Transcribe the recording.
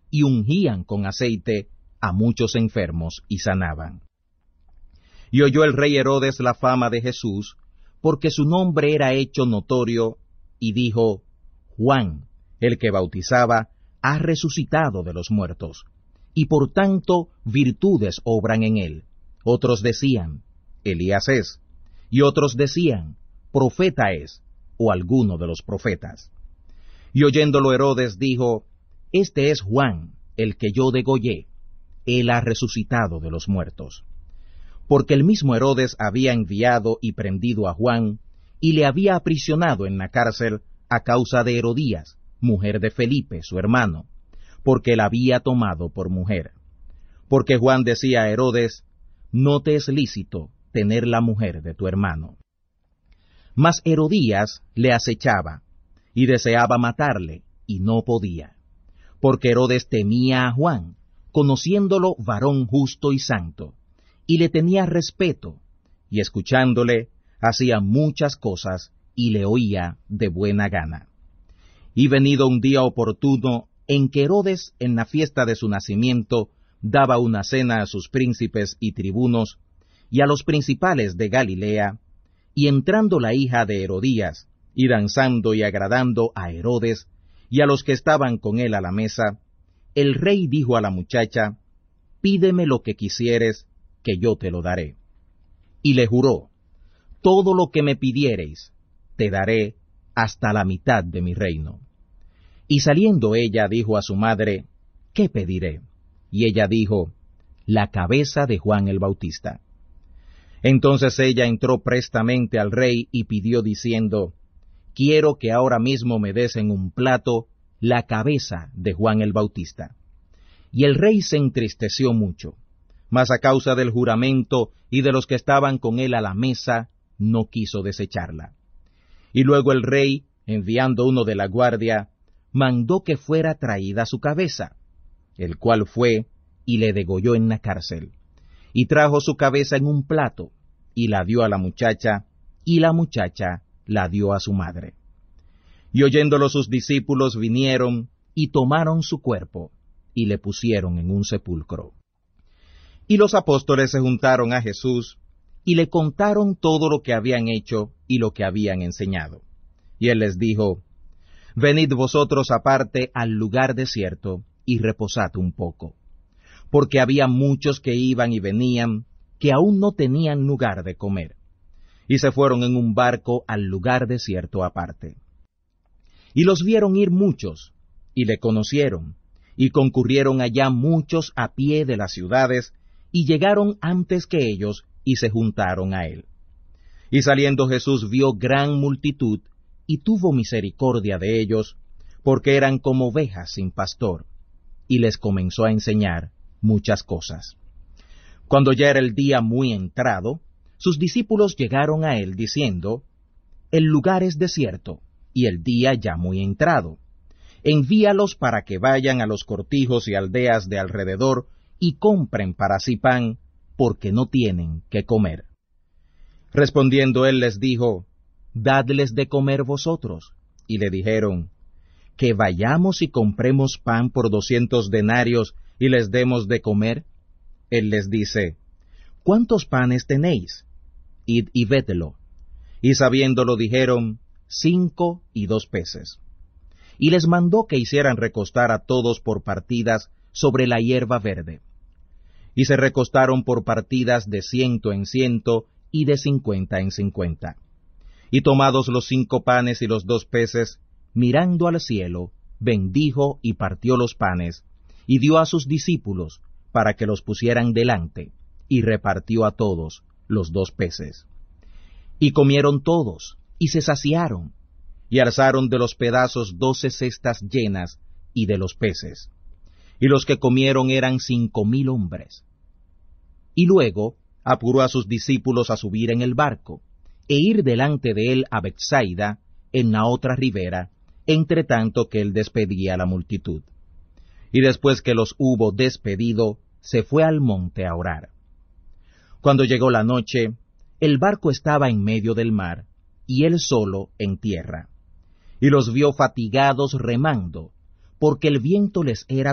y ungían con aceite a muchos enfermos y sanaban. Y oyó el rey Herodes la fama de Jesús, porque su nombre era hecho notorio, y dijo: Juan, el que bautizaba, ha resucitado de los muertos, y por tanto virtudes obran en él. Otros decían: Elías es, y otros decían: profeta es, o alguno de los profetas. Y oyéndolo Herodes dijo: Este es Juan, el que yo degollé. Él ha resucitado de los muertos. Porque el mismo Herodes había enviado y prendido a Juan, y le había aprisionado en la cárcel a causa de Herodías, mujer de Felipe, su hermano, porque la había tomado por mujer. Porque Juan decía a Herodes: No te es lícito tener la mujer de tu hermano. Mas Herodías le acechaba, y deseaba matarle, y no podía, porque Herodes temía a Juan, conociéndolo varón justo y santo, y le tenía respeto, y escuchándole, hacía muchas cosas, y le oía de buena gana. Y venido un día oportuno, en que Herodes, en la fiesta de su nacimiento, daba una cena a sus príncipes y tribunos, y a los principales de Galilea, y entrando la hija de Herodías, y danzando y agradando a Herodes, y a los que estaban con él a la mesa, el rey dijo a la muchacha: Pídeme lo que quisieres, que yo te lo daré. Y le juró: Todo lo que me pidiereis, te daré hasta la mitad de mi reino. Y saliendo ella dijo a su madre: ¿Qué pediré? Y ella dijo: La cabeza de Juan el Bautista. Entonces ella entró prestamente al rey y pidió diciendo: Quiero que ahora mismo me des en un plato la cabeza de Juan el Bautista. Y el rey se entristeció mucho, mas a causa del juramento y de los que estaban con él a la mesa, no quiso desecharla. Y luego el rey, enviando uno de la guardia, mandó que fuera traída su cabeza, el cual fue y le degolló en la cárcel, y trajo su cabeza en un plato, y la dio a la muchacha, y la muchacha la dio a su madre. Y oyéndolo sus discípulos vinieron, y tomaron su cuerpo, y le pusieron en un sepulcro. Y los apóstoles se juntaron a Jesús, y le contaron todo lo que habían hecho y lo que habían enseñado. Y él les dijo: Venid vosotros aparte al lugar desierto, y reposad un poco. Porque había muchos que iban y venían, que aún no tenían lugar de comer. Y se fueron en un barco al lugar desierto aparte. Y los vieron ir muchos, y le conocieron, y concurrieron allá muchos a pie de las ciudades, y llegaron antes que ellos, y se juntaron a él. Y saliendo Jesús vio gran multitud, y tuvo misericordia de ellos, porque eran como ovejas sin pastor, y les comenzó a enseñar muchas cosas. Cuando ya era el día muy entrado, sus discípulos llegaron a él diciendo: El lugar es desierto, y el día ya muy entrado. Envíalos para que vayan a los cortijos y aldeas de alrededor, y compren para sí pan, porque no tienen qué comer. Respondiendo él les dijo: Dadles de comer vosotros. Y le dijeron: Que vayamos y compremos pan por 200 denarios, y les demos de comer. Él les dice: ¿Cuántos panes tenéis? Id y vedlo. Y sabiéndolo dijeron: 5 y 2 peces. Y les mandó que hicieran recostar a todos por partidas sobre la hierba verde. Y se recostaron por partidas de 100 en 100, y de 50 en 50. Y tomados los 5 panes y los 2 peces, mirando al cielo, bendijo y partió los panes, y dio a sus discípulos, para que los pusieran delante, y repartió a todos los 2 peces. Y comieron todos, y se saciaron, y alzaron de los pedazos 12 cestas llenas, y de los peces. Y los que comieron eran 5,000 hombres. Y luego apuró a sus discípulos a subir en el barco, e ir delante de él a Betsaida, en la otra ribera, entre tanto que él despedía a la multitud. Y después que los hubo despedido, se fue al monte a orar. Cuando llegó la noche, el barco estaba en medio del mar, y él solo en tierra. Y los vio fatigados remando, porque el viento les era